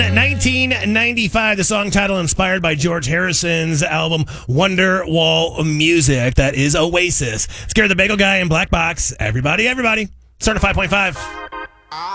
1995, the song title inspired by George Harrison's album Wonderwall Music. That is Oasis. Scare the Bagel Guy and Black Box. Everybody. Start at 5.5.